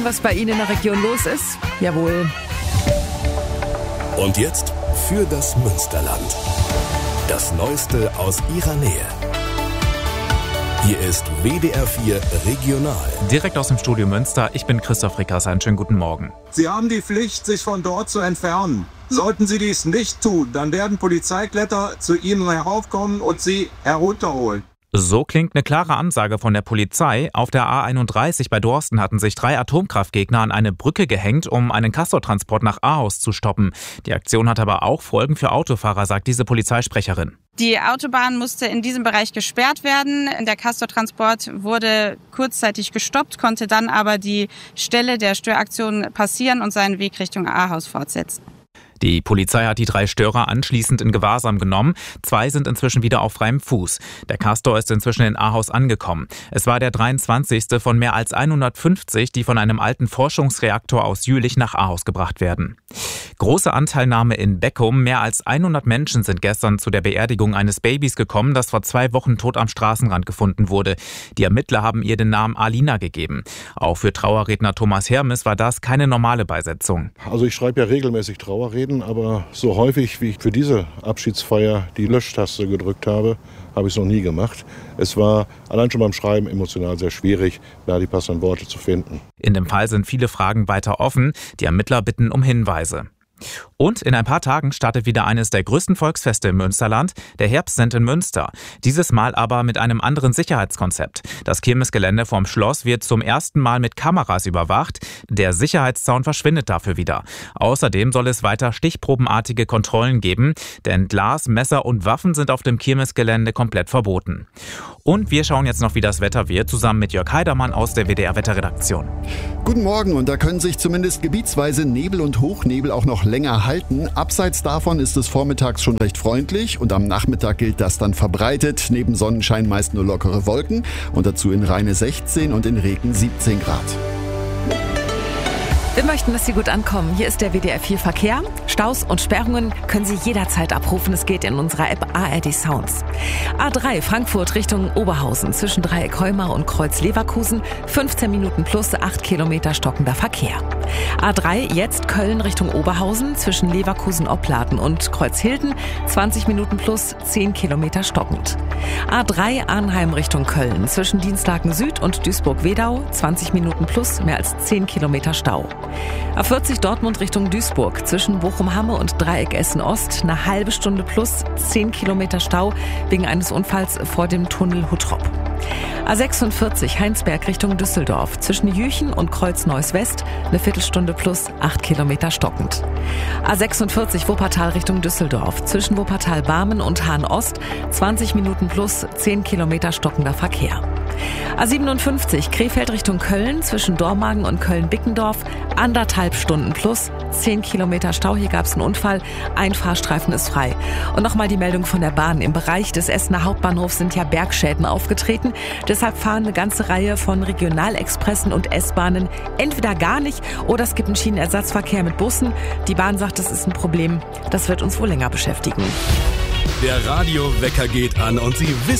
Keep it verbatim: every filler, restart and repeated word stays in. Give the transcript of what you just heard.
Was bei Ihnen in der Region los ist? Jawohl. Und jetzt für das Münsterland. Das Neueste aus Ihrer Nähe. Hier ist W D R vier Regional. Direkt aus dem Studio Münster, ich bin Christoph Rickers. Einen schönen guten Morgen. Sie haben die Pflicht, sich von dort zu entfernen. Sollten Sie dies nicht tun, dann werden Polizeikletter zu Ihnen heraufkommen und Sie herunterholen. So klingt eine klare Ansage von der Polizei. Auf der A einunddreißig bei Dorsten hatten sich drei Atomkraftgegner an eine Brücke gehängt, um einen Castortransport nach Ahaus zu stoppen. Die Aktion hat aber auch Folgen für Autofahrer, sagt diese Polizeisprecherin. Die Autobahn musste in diesem Bereich gesperrt werden. Der Castortransport wurde kurzzeitig gestoppt, konnte dann aber die Stelle der Störaktion passieren und seinen Weg Richtung Ahaus fortsetzen. Die Polizei hat die drei Störer anschließend in Gewahrsam genommen. Zwei sind inzwischen wieder auf freiem Fuß. Der Castor ist inzwischen in Ahaus angekommen. Es war der dreiundzwanzigste von mehr als hundertfünfzig, die von einem alten Forschungsreaktor aus Jülich nach Ahaus gebracht werden. Große Anteilnahme in Beckum. Mehr als hundert Menschen sind gestern zu der Beerdigung eines Babys gekommen, das vor zwei Wochen tot am Straßenrand gefunden wurde. Die Ermittler haben ihr den Namen Alina gegeben. Auch für Trauerredner Thomas Hermes war das keine normale Beisetzung. Also ich schreibe ja regelmäßig Trauerreden, aber so häufig, wie ich für diese Abschiedsfeier die Löschtaste gedrückt habe, habe ich es noch nie gemacht. Es war allein schon beim Schreiben emotional sehr schwierig, da die passenden Worte zu finden. In dem Fall sind viele Fragen weiter offen. Die Ermittler bitten um Hinweise. Und in ein paar Tagen startet wieder eines der größten Volksfeste im Münsterland, der Herbstsend in Münster. Dieses Mal aber mit einem anderen Sicherheitskonzept. Das Kirmesgelände vorm Schloss wird zum ersten Mal mit Kameras überwacht. Der Sicherheitszaun verschwindet dafür wieder. Außerdem soll es weiter stichprobenartige Kontrollen geben, denn Glas, Messer und Waffen sind auf dem Kirmesgelände komplett verboten. Und wir schauen jetzt noch, wie das Wetter wird, zusammen mit Jörg Heidermann aus der W D R-Wetterredaktion. Guten Morgen, und da können sich zumindest gebietsweise Nebel und Hochnebel auch noch länger halten. Abseits davon ist es vormittags schon recht freundlich und am Nachmittag gilt das dann verbreitet. Neben Sonnenschein meist nur lockere Wolken und dazu in Rheine sechzehn und in Regen siebzehn Grad. Wir möchten, dass Sie gut ankommen. Hier ist der W D R vier Verkehr. Staus und Sperrungen können Sie jederzeit abrufen. Es geht in unserer App A R D Sounds. A drei Frankfurt Richtung Oberhausen zwischen Dreieck Heumar und Kreuz Leverkusen. fünfzehn Minuten plus acht Kilometer stockender Verkehr. A drei jetzt Köln Richtung Oberhausen zwischen Leverkusen-Opladen und Kreuzhilden. zwanzig Minuten plus zehn Kilometer stockend. A drei Arnheim Richtung Köln zwischen Dienstlaken Süd und Duisburg-Wedau. zwanzig Minuten plus mehr als zehn Kilometer Stau. A vierzig Dortmund Richtung Duisburg zwischen Bochum-Hamme und Dreieck Essen-Ost eine halbe Stunde plus zehn Kilometer Stau wegen eines Unfalls vor dem Tunnel Huttrop. A sechsundvierzig Heinsberg Richtung Düsseldorf zwischen Jüchen und Kreuz Neuss West eine Viertelstunde plus acht Kilometer stockend. A sechsundvierzig Wuppertal Richtung Düsseldorf zwischen Wuppertal-Barmen und Hahn-Ost zwanzig Minuten plus zehn Kilometer stockender Verkehr. A siebenundfünfzig Krefeld Richtung Köln zwischen Dormagen und Köln-Bickendorf anderthalb Stunden plus zehn Kilometer Stau. Hier gab es einen Unfall, ein Fahrstreifen ist frei. Und nochmal die Meldung von der Bahn. Im Bereich des Essener Hauptbahnhofs sind ja Bergschäden aufgetreten. Deshalb fahren eine ganze Reihe von Regionalexpressen und S-Bahnen entweder gar nicht oder es gibt einen Schienenersatzverkehr mit Bussen. Die Bahn sagt, das ist ein Problem. Das wird uns wohl länger beschäftigen. Der Radiowecker geht an und Sie wissen,